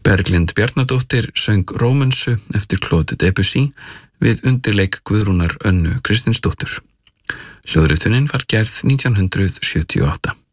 Berglind Bjarnadóttir söng Rómönsu eftir Claude Debussy við undirleik Guðrúnar Önnu Kristinsdóttur. Hljóðritunin var gerð 1978.